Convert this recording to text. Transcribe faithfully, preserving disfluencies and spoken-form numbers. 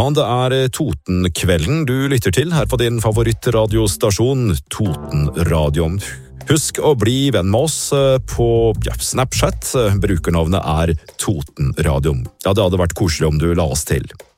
Ja, det er Totenkvelden du lytter til her på din favorittradiostasjon, Totenradioen. Husk å bli venn med oss på ja, Snapchat. Brukernavnet er Totenradioen. Ja, det hadde vært koselig om du la oss til.